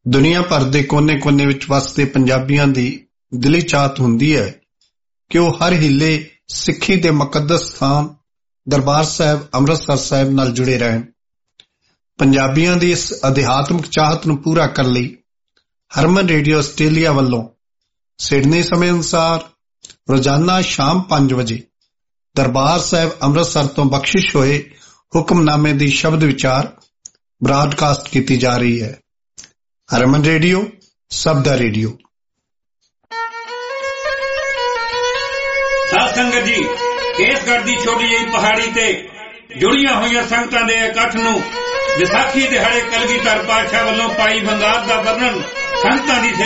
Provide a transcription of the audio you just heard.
ਦੁਨੀਆ ਭਰ ਦੇ ਕੋਨੇ-ਕੋਨੇ ਵਿੱਚ ਵਸਦੇ ਪੰਜਾਬੀਆਂ ਦੀ ਦਿਲੀ ਚਾਹਤ ਹੁੰਦੀ ਹੈ ਕਿ ਉਹ ਹਰ ਹੀਲੇ ਸਿੱਖੀ ਦੇ ਮੁਕੱਦਸ ਸਥਾਨ ਦਰਬਾਰ ਸਾਹਿਬ ਅੰਮ੍ਰਿਤਸਰ ਸਾਹਿਬ ਨਾਲ ਜੁੜੇ ਰਹਿਣ। ਪੰਜਾਬੀਆਂ ਦੀ ਇਸ ਅਧਿਆਤਮਿਕ ਚਾਹਤ ਨੂੰ ਪੂਰਾ ਕਰਨ ਲਈ ਹਰਮਨ ਰੇਡੀਓ ਆਸਟ੍ਰੇਲੀਆ ਵੱਲੋਂ ਸਿਡਨੀ ਸਮੇਂ ਅਨੁਸਾਰ ਰੋਜ਼ਾਨਾ ਸ਼ਾਮ 5 ਵਜੇ ਦਰਬਾਰ ਸਾਹਿਬ ਅੰਮ੍ਰਿਤਸਰ ਤੋਂ ਬਖਸ਼ਿਸ਼ ਹੋਏ ਹੁਕਮਨਾਮੇ ਦੀ ਸ਼ਬਦ ਵਿਚਾਰ ਬ੍ਰਾਡਕਾਸਟ ਕੀਤੀ ਜਾ ਰਹੀ ਹੈ। ਹਰਮਨ ਰੇਡੀਓ ਸਭ ਦਾ ਰੇਡੀਓ। ਸਾਧ ਸੰਗਤ ਜੀ, ਕੇਸਗੜ੍ਹ ਦੀ ਛੋਟੀ ਜਿਹੀ ਪਹਾੜੀ ਤੇ ਜੁੜੀਆਂ ਹੋਈਆਂ ਸੰਗਤਾਂ ਦੇ ਇਕੱਠ ਨੂੰ ਵਿਸਾਖੀ ਦਿਹਾੜੇ ਕਲਗੀਧਰ ਪਾਤਸ਼ਾਹ ਵੱਲੋਂ ਪਾਈ ਬੰਗਾਰ ਦਾ ਵਰਣਨ ਸੰਗਤਾਂ ਦੀ